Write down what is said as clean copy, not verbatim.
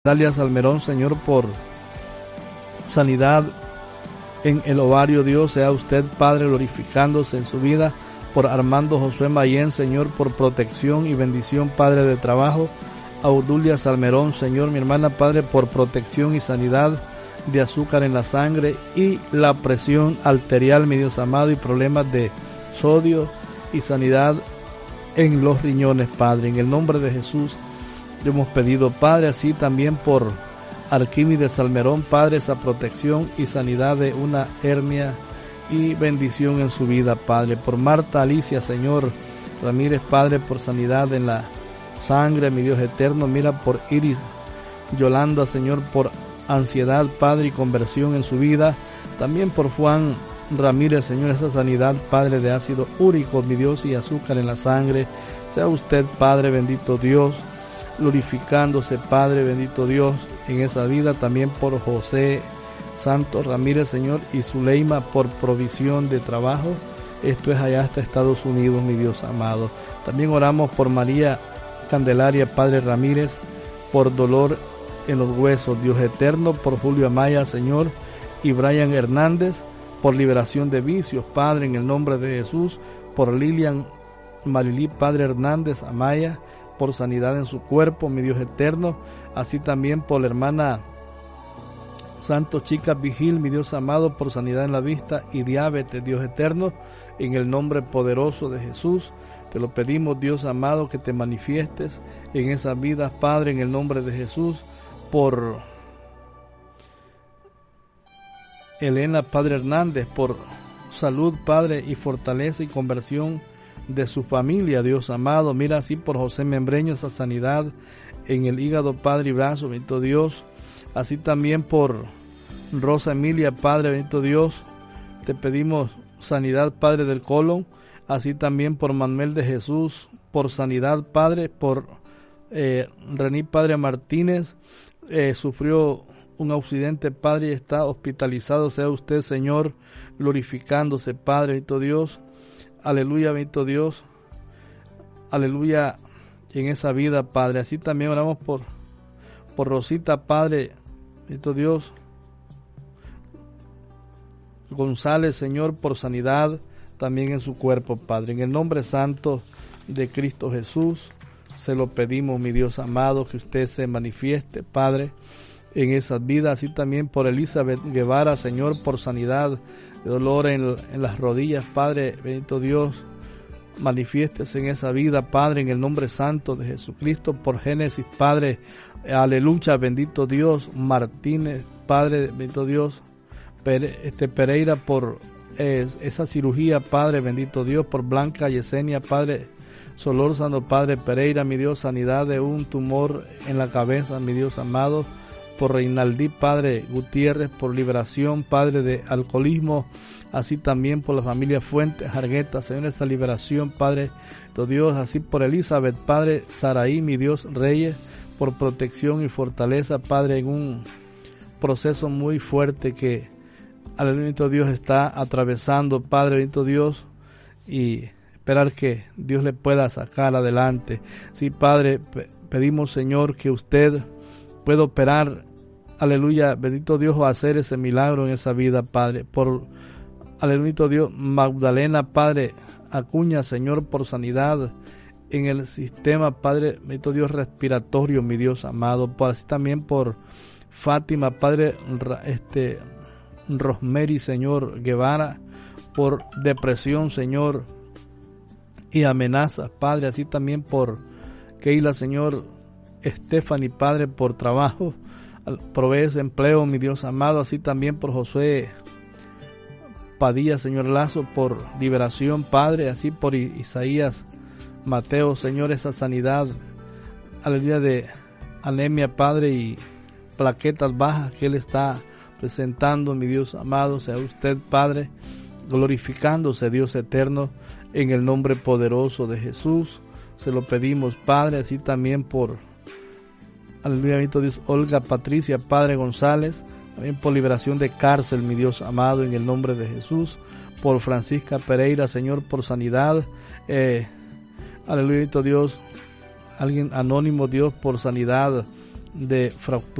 Dalia Salmerón, Señor, por sanidad en el ovario, Dios, sea usted, Padre, glorificándose en su vida. Por Armando Josué Mayén, Señor, por protección y bendición, Padre, de trabajo. Audulia Salmerón, Señor, mi hermana, Padre, por protección y sanidad de azúcar en la sangre y la presión arterial, mi Dios amado, y problemas de sodio y sanidad en los riñones, Padre. En el nombre de Jesús le hemos pedido, Padre, así también por Arquímedes Salmerón, Padre, esa protección y sanidad de una hernia y bendición en su vida, Padre. Por Marta Alicia, Señor Ramírez, Padre, por sanidad en la sangre, mi Dios eterno. Mira, por Iris Yolanda, Señor, por ansiedad, Padre, y conversión en su vida. También por Juan Ramírez, Señor, esa sanidad, Padre, de ácido úrico, mi Dios, y azúcar en la sangre. Sea usted, Padre, bendito Dios, glorificándose, Padre, bendito Dios, en esa vida. También por José Santos Ramírez, Señor, y Zuleima, por provisión de trabajo. Esto es allá hasta Estados Unidos, mi Dios amado. También oramos por María Candelaria, Padre Ramírez, por dolor en los huesos, Dios eterno. Por Julio Amaya, Señor, y Brian Hernández, por liberación de vicios, Padre, en el nombre de Jesús. Por Lilian Marilí, Padre Hernández Amaya, por sanidad en su cuerpo, mi Dios eterno. Así también por la hermana Santos Chicas Vigil, mi Dios amado, por sanidad en la vista y diabetes, Dios eterno. En el nombre poderoso de Jesús te lo pedimos, Dios amado, que te manifiestes en esas vidas, Padre, en el nombre de Jesús. Por Elena, Padre Hernández, por salud, Padre, y fortaleza y conversión de su familia, Dios amado. Mira, así por José Membreño, esa sanidad en el hígado, Padre, y brazo, bendito Dios. Así también por Rosa Emilia, Padre, bendito Dios, te pedimos sanidad, Padre, del colon. Así también por Manuel de Jesús, por sanidad, Padre. Por Rení, Padre Martínez, sufrió un accidente, Padre, y está hospitalizado. Sea usted, Señor, glorificándose, Padre, bendito Dios. Aleluya, bendito Dios. Aleluya en esa vida, Padre. Así también oramos por Rosita, Padre, bendito Dios. González, Señor, por sanidad también en su cuerpo, Padre. En el nombre santo de Cristo Jesús se lo pedimos, mi Dios amado, que usted se manifieste, Padre, en esas vidas. Así también por Elizabeth Guevara, Señor, por sanidad de dolor en las rodillas, Padre, bendito Dios, manifiéstese en esa vida, Padre, en el nombre santo de Jesucristo. Por Génesis, Padre, aleluya, bendito Dios. Martínez, Padre, bendito Dios. Pereira, por esa cirugía, Padre, bendito Dios. Por Blanca Yesenia, Padre Solórzano, Padre Pereira, mi Dios, sanidad de un tumor en la cabeza, mi Dios amado. Por Reinaldí, Padre Gutiérrez, por liberación, Padre, de alcoholismo. Así también por la familia Fuentes Jargueta, Señor, esa liberación, Padre de Dios. Así por Elizabeth, Padre Saraí, mi Dios Reyes, por protección y fortaleza, Padre, en un proceso muy fuerte que aleluya, Dios está atravesando, Padre, bendito Dios, y esperar que Dios le pueda sacar adelante. Sí, Padre, pedimos, Señor, que usted pueda operar, aleluya, bendito Dios, o hacer ese milagro en esa vida, Padre. Por aleluya, Dios, Magdalena, Padre Acuña, Señor, por sanidad en el sistema, Padre, bendito Dios, respiratorio, mi Dios amado. Por así también por Fátima, Padre, Rosemary, Señor, Guevara, por depresión, Señor, y amenazas, Padre. Así también por Keila, Señor, Stephanie, Padre, por trabajo, provees empleo, mi Dios amado. Así también por José Padilla, Señor Lazo, por liberación, Padre. Así por Isaías Mateo, Señor, esa sanidad, aleluya, de anemia, Padre, y plaquetas bajas que él está presentando, mi Dios amado. Sea usted, Padre, glorificándose, Dios eterno, en el nombre poderoso de Jesús. Se lo pedimos, Padre. Así también por aleluya, bendito Dios, Olga Patricia, Padre González, también por liberación de cárcel, mi Dios amado, en el nombre de Jesús. Por Francisca Pereira, Señor, por sanidad, aleluya, bendito Dios, alguien anónimo, Dios, por sanidad de fractura